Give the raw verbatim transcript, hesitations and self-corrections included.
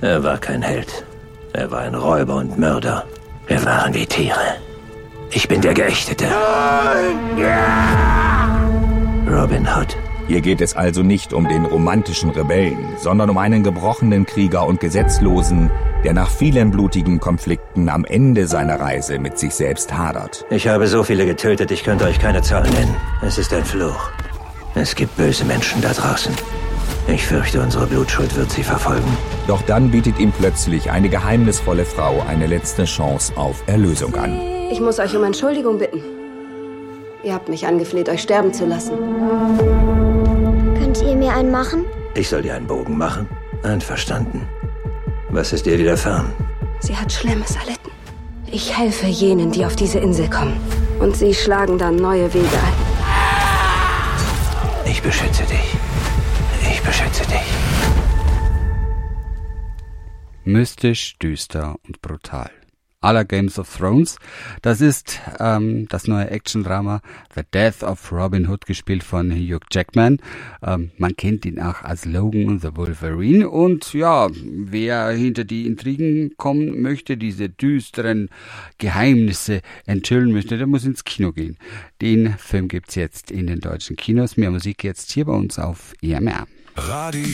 Er war kein Held. Er war ein Räuber und Mörder. Wir waren wie Tiere. Ich bin der Geächtete. Robin Hood. Hier geht es also nicht um den romantischen Rebellen, sondern um einen gebrochenen Krieger und Gesetzlosen, der nach vielen blutigen Konflikten am Ende seiner Reise mit sich selbst hadert. Ich habe so viele getötet, ich könnte euch keine Zahl nennen. Es ist ein Fluch. Es gibt böse Menschen da draußen. Ich fürchte, unsere Blutschuld wird sie verfolgen. Doch dann bietet ihm plötzlich eine geheimnisvolle Frau eine letzte Chance auf Erlösung an. Ich muss euch um Entschuldigung bitten. Ihr habt mich angefleht, euch sterben zu lassen. Könnt ihr mir einen machen? Ich soll dir einen Bogen machen? Einverstanden. Was ist ihr widerfahren? Sie hat Schlimmes erlitten. Ich helfe jenen, die auf diese Insel kommen. Und sie schlagen dann neue Wege ein. Ich beschütze dich. Ich beschütze dich. Mystisch, düster und brutal. À la Games of Thrones. Das ist ähm, das neue Action-Drama The Death of Robin Hood, gespielt von Hugh Jackman. Ähm, man kennt ihn auch als Logan the Wolverine. Und ja, wer hinter die Intrigen kommen möchte, diese düsteren Geheimnisse enthüllen möchte, der muss ins Kino gehen. Den Film gibt's jetzt in den deutschen Kinos. Mehr Musik jetzt hier bei uns auf E M R. Radio